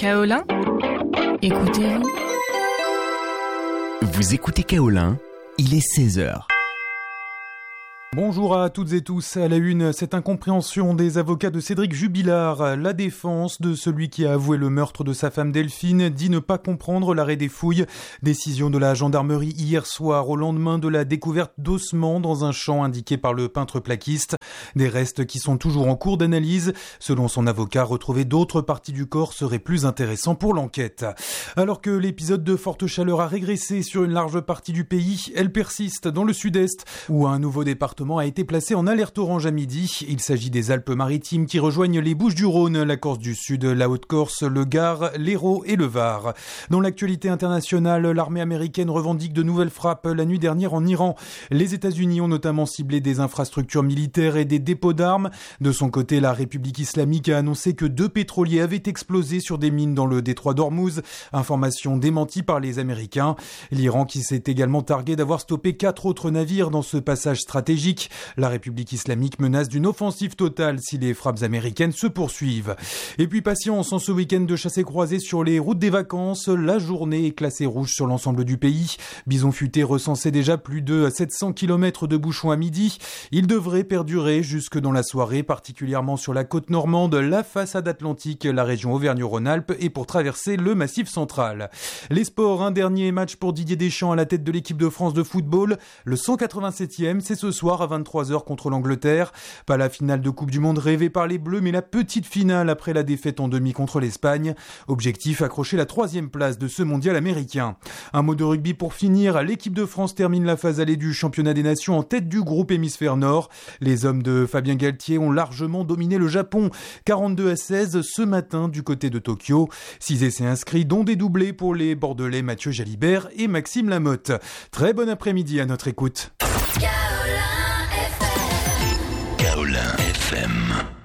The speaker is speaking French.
Kaolin, écoutez-vous. Vous écoutez Kaolin, il est 16h. Bonjour à toutes et tous. À la une, cette incompréhension des avocats de Cédric Jubilard. La défense de celui qui a avoué le meurtre de sa femme Delphine dit ne pas comprendre l'arrêt des fouilles. Décision de la gendarmerie hier soir au lendemain de la découverte d'ossements dans un champ indiqué par le peintre plaquiste. Des restes qui sont toujours en cours d'analyse. Selon son avocat, retrouver d'autres parties du corps serait plus intéressant pour l'enquête. Alors que l'épisode de forte chaleur a régressé sur une large partie du pays, elle persiste dans le sud-est où un nouveau département a été placé en alerte orange à midi. Il s'agit des Alpes-Maritimes qui rejoignent les Bouches-du-Rhône, la Corse du Sud, la Haute-Corse, le Gard, l'Hérault et le Var. Dans l'actualité internationale, l'armée américaine revendique de nouvelles frappes la nuit dernière en Iran. Les États-Unis ont notamment ciblé des infrastructures militaires et des dépôts d'armes. De son côté, la République islamique a annoncé que 2 pétroliers avaient explosé sur des mines dans le détroit d'Ormuz. Information démentie par les Américains. L'Iran qui s'est également targué d'avoir stoppé 4 autres navires dans ce passage stratégique. La République islamique menace d'une offensive totale si les frappes américaines se poursuivent. Et puis patience, en ce week-end de chassés-croisés sur les routes des vacances, la journée est classée rouge sur l'ensemble du pays. Bison Futé recensait déjà plus de 700 km de bouchons à midi. Il devrait perdurer jusque dans la soirée, particulièrement sur la côte normande, la façade atlantique, la région Auvergne-Rhône-Alpes et pour traverser le Massif central. Les sports, un dernier match pour Didier Deschamps à la tête de l'équipe de France de football. Le 187e, c'est ce soir à 23h contre l'Angleterre. Pas la finale de Coupe du Monde rêvée par les Bleus, mais la petite finale après la défaite en demi contre l'Espagne. Objectif, accrocher la 3e place de ce mondial américain. Un mot de rugby pour finir. L'équipe de France termine la phase allée du championnat des nations en tête du groupe hémisphère nord. Les hommes de Fabien Galtier ont largement dominé le Japon. 42-16 ce matin du côté de Tokyo. 6 essais inscrits, dont des doublés pour les Bordelais Mathieu Jalibert et Maxime Lamotte. Très bon après-midi à notre écoute. Kaolin FM.